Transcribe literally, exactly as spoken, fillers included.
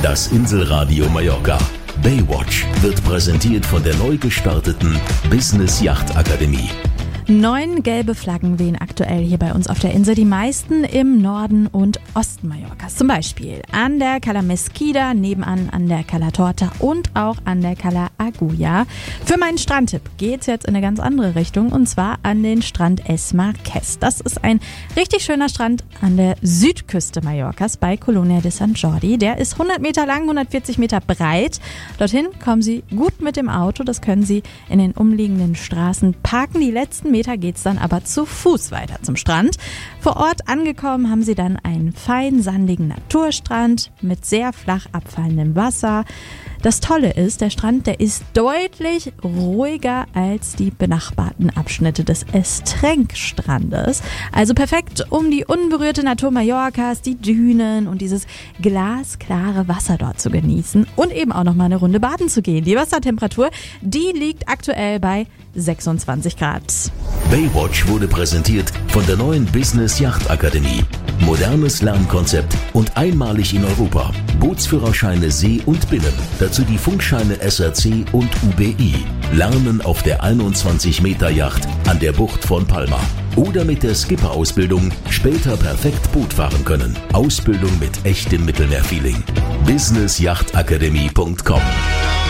Das Inselradio Mallorca. Baywatch wird präsentiert von der neu gestarteten Business Yacht Akademie. Neun gelbe Flaggen wehen aktuell hier bei uns auf der Insel, die meisten im Norden und Osten Mallorcas. Zum Beispiel an der Cala Mesquida, nebenan an der Cala Torta und auch an der Cala Agulla. Für meinen Strandtipp geht's jetzt in eine ganz andere Richtung, und zwar an den Strand Es Marqués. Das ist ein richtig schöner Strand an der Südküste Mallorcas bei Colonia de Sant Jordi. Der ist hundert Meter lang, hundertvierzig Meter breit. Dorthin kommen Sie gut mit dem Auto, das können Sie in den umliegenden Straßen parken. Die letzten Meter geht's dann aber zu Fuß weiter zum Strand. Vor Ort angekommen haben Sie dann einen fein sandigen Naturstrand mit sehr flach abfallendem Wasser. Das Tolle ist, der Strand, der ist deutlich ruhiger als die benachbarten Abschnitte des Estrenc-Strandes. Also perfekt, um die unberührte Natur Mallorcas, die Dünen und dieses glasklare Wasser dort zu genießen und eben auch noch mal eine Runde baden zu gehen. Die Wassertemperatur, die liegt aktuell bei sechsundzwanzig Grad. Baywatch wurde präsentiert von der neuen Business Yacht Akademie. Modernes Lernkonzept und einmalig in Europa. Bootsführerscheine See und Binnen. Dazu die Funkscheine S R C und U B I. Lernen auf der einundzwanzig Meter Yacht an der Bucht von Palma. Oder mit der Skipper-Ausbildung später perfekt Boot fahren können. Ausbildung mit echtem Mittelmeerfeeling. business yacht akademie punkt com